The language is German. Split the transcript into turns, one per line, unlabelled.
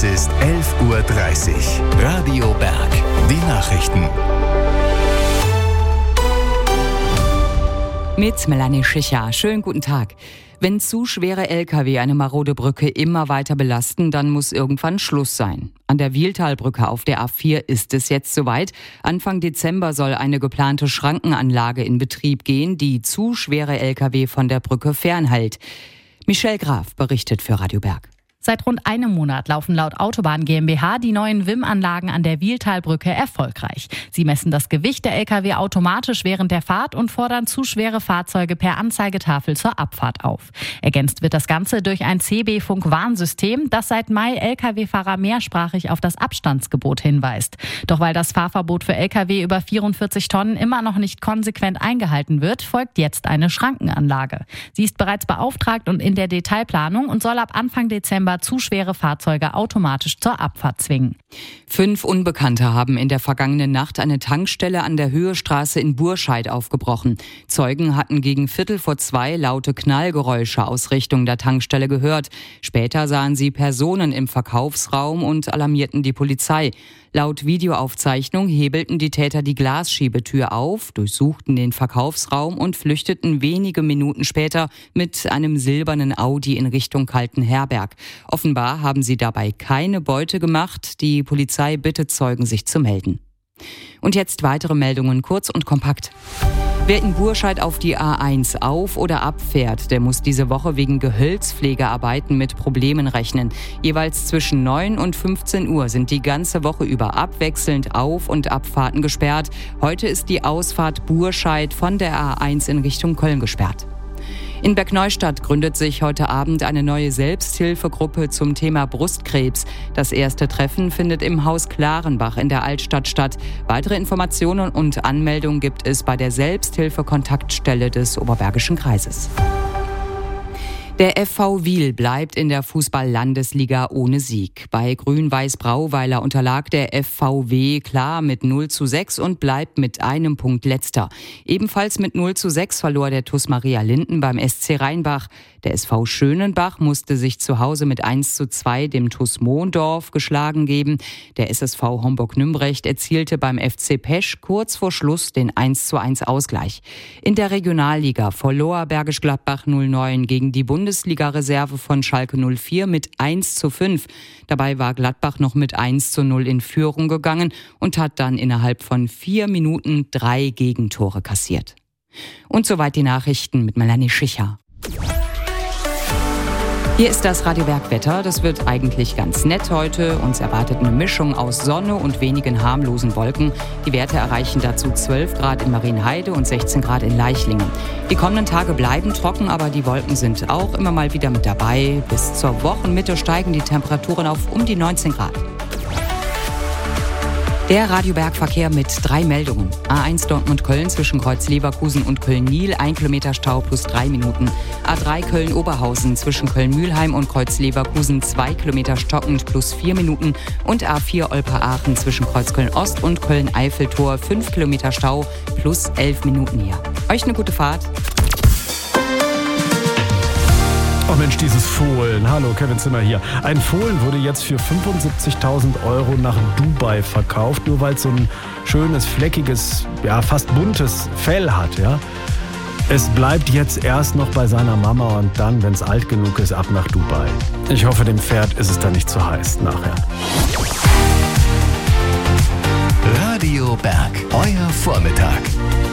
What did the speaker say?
Es ist 11:30 Uhr. Radio Berg. Die Nachrichten.
Mit Melanie Schicher. Schönen guten Tag. Wenn zu schwere Lkw eine marode Brücke immer weiter belasten, dann muss irgendwann Schluss sein. An der Wiehltalbrücke auf der A4 ist es jetzt soweit. Anfang Dezember soll eine geplante Schrankenanlage in Betrieb gehen, die zu schwere Lkw von der Brücke fernhält. Michelle Graf berichtet für Radio Berg.
Seit rund einem Monat laufen laut Autobahn GmbH die neuen WIM-Anlagen an der Wiehltalbrücke erfolgreich. Sie messen das Gewicht der Lkw automatisch während der Fahrt und fordern zu schwere Fahrzeuge per Anzeigetafel zur Abfahrt auf. Ergänzt wird das Ganze durch ein CB-Funk-Warnsystem, das seit Mai Lkw-Fahrer mehrsprachig auf das Abstandsgebot hinweist. Doch weil das Fahrverbot für Lkw über 44 Tonnen immer noch nicht konsequent eingehalten wird, folgt jetzt eine Schrankenanlage. Sie ist bereits beauftragt und in der Detailplanung und soll ab Anfang Dezember zu schwere Fahrzeuge automatisch zur Abfahrt zwingen.
5 Unbekannte haben in der vergangenen Nacht eine Tankstelle an der Höhestraße in Burscheid aufgebrochen. Zeugen hatten gegen 1:15 laute Knallgeräusche aus Richtung der Tankstelle gehört. Später sahen sie Personen im Verkaufsraum und alarmierten die Polizei. Laut Videoaufzeichnung hebelten die Täter die Glasschiebetür auf, durchsuchten den Verkaufsraum und flüchteten wenige Minuten später mit einem silbernen Audi in Richtung Kaltenherberg. Offenbar haben sie dabei keine Beute gemacht. Die Polizei bittet Zeugen, sich zu melden. Und jetzt weitere Meldungen, kurz und kompakt. Wer in Burscheid auf die A1 auf- oder abfährt, der muss diese Woche wegen Gehölzpflegearbeiten mit Problemen rechnen. Jeweils zwischen 9 und 15 Uhr sind die ganze Woche über abwechselnd Auf- und Abfahrten gesperrt. Heute ist die Ausfahrt Burscheid von der A1 in Richtung Köln gesperrt. In Bergneustadt gründet sich heute Abend eine neue Selbsthilfegruppe zum Thema Brustkrebs. Das erste Treffen findet im Haus Klarenbach in der Altstadt statt. Weitere Informationen und Anmeldungen gibt es bei der Selbsthilfe-Kontaktstelle des Oberbergischen Kreises. Der FV Wiel bleibt in der Fußball-Landesliga ohne Sieg. Bei Grün-Weiß Brauweiler unterlag der FVW klar mit 0:6 und bleibt mit einem Punkt Letzter. Ebenfalls mit 0:6 verlor der TuS Maria Linden beim SC Rheinbach. Der SV Schönenbach musste sich zu Hause mit 1:2 dem TuS Mohndorf geschlagen geben. Der SSV Homburg-Nümbrecht erzielte beim FC Pesch kurz vor Schluss den 1:1 Ausgleich. In der Regionalliga verlor Bergisch Gladbach 09 gegen die Bundesliga-Reserve von Schalke 04 mit 1:5. Dabei war Gladbach noch mit 1:0 in Führung gegangen und hat dann innerhalb von 4 Minuten 3 Gegentore kassiert. Und soweit die Nachrichten mit Melanie Schicher. Hier ist das Radio Berg Wetter. Das wird eigentlich ganz nett heute. Uns erwartet eine Mischung aus Sonne und wenigen harmlosen Wolken. Die Werte erreichen dazu 12 Grad in Marienheide und 16 Grad in Leichlingen. Die kommenden Tage bleiben trocken, aber die Wolken sind auch immer mal wieder mit dabei. Bis zur Wochenmitte steigen die Temperaturen auf um die 19 Grad. Der Radio Berg Verkehr mit 3 Meldungen. A1 Dortmund-Köln zwischen Kreuz Leverkusen und Köln-Niel, 1 Kilometer Stau plus 3 Minuten. A3 Köln-Oberhausen zwischen Köln-Mühlheim und Kreuz Leverkusen, 2 Kilometer stockend plus 4 Minuten. Und A4 Olper-Aachen zwischen Kreuz Köln-Ost und Köln-Eiffeltor, 5 Kilometer Stau plus 11 Minuten hier. Euch eine gute Fahrt.
Oh Mensch, dieses Fohlen. Hallo, Kevin Zimmer hier. Ein Fohlen wurde jetzt für 75.000 € nach Dubai verkauft, nur weil es so ein schönes, fleckiges, ja fast buntes Fell hat. Ja? Es bleibt jetzt erst noch bei seiner Mama und dann, wenn es alt genug ist, ab nach Dubai. Ich hoffe, dem Pferd ist es dann nicht zu heiß nachher.
Radio Berg, euer Vormittag.